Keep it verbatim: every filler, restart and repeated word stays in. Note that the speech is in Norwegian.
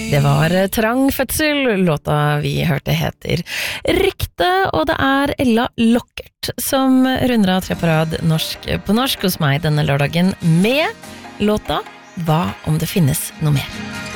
Det var Trang fødsel, låta vi hørte heter Rykte, og det er Ella Lockert som runder av tre på rad norsk på norsk hos meg denne lørdagen med låta Hva om det finnes noe mer?